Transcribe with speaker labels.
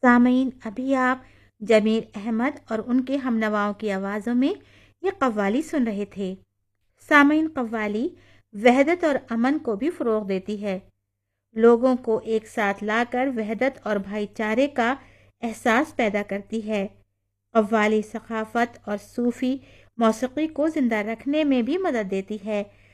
Speaker 1: सामीन, अभी आप जमीर अहमद और उनके हमनवाओं की आवाज़ों में ये कव्वाली सुन रहे थे। सामीन, कव्वाली वहदत और अमन को भी फ़रोग़ देती है। लोगों को एक साथ लाकर वहदत और भाईचारे का एहसास पैदा करती है। कव्वाली सखाफ़त और सूफ़ी मौसीक़ी को ज़िंदा रखने में भी मदद देती है।